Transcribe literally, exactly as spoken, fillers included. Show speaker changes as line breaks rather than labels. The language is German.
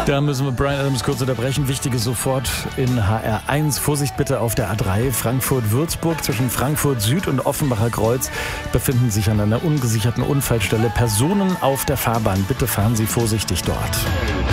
Da müssen wir Bryan Adams kurz unterbrechen. Wichtiges sofort in H R eins. Vorsicht bitte auf der A drei Frankfurt-Würzburg. Zwischen Frankfurt Süd und Offenbacher Kreuz befinden sich an einer ungesicherten Unfallstelle Personen auf der Fahrbahn. Bitte fahren Sie vorsichtig dort.